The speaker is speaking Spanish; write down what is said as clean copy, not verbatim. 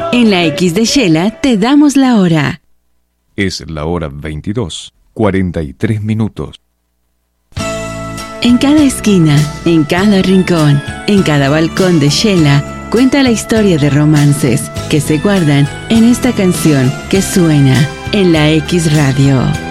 En la X de Shela te damos la hora. Es la hora 22:43. En cada esquina, en cada rincón, en cada balcón de Shela, cuenta la historia de romances que se guardan en esta canción que suena en la X Radio.